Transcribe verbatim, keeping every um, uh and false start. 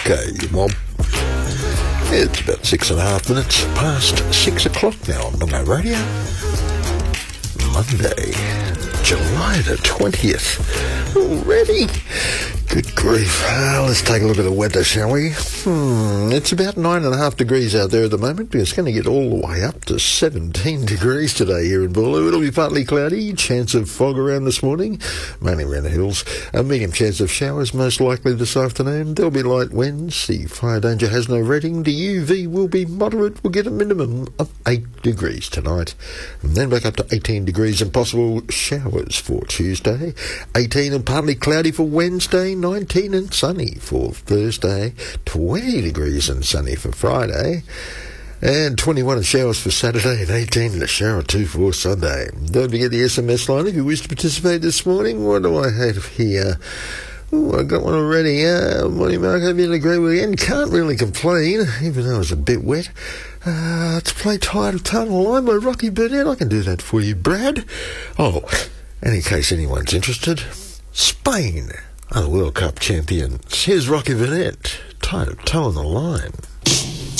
Okay, well, it's about six and a half minutes past six o'clock now on Lungo Radio. Monday, July the twentieth. Already? Good grief. Uh, let's take a look at the weather, shall we? Hmm, it's about nine and a half degrees out there at the moment, but it's going to get all the way up to seventeen degrees today here in Boolaloo. It'll be partly cloudy, chance of fog around this morning, mainly around the hills. A medium chance of showers most likely this afternoon. There'll be light winds. The fire danger has no rating. The U V will be moderate. We'll get a minimum of eight degrees tonight. And then back up to eighteen degrees and possible showers for Tuesday. eighteen and partly cloudy for Wednesday. nineteen and sunny for Thursday. twenty degrees and sunny for Friday. And twenty-one and showers for Saturday, and eighteen and a shower or two for Sunday. Don't forget the S M S line if you wish to participate this morning. What do I have here? Oh, I got one already. Uh, morning, Mark. Hope you had a great weekend. Can't really complain, even though it was a bit wet. Uh, let's play Tide of Tunnel Line by Rocky Burnett. I can do that for you, Brad. Oh, and in case anyone's interested, Spain are the World Cup champions. Here's Rocky Burnett. Tide of Tunnel Line.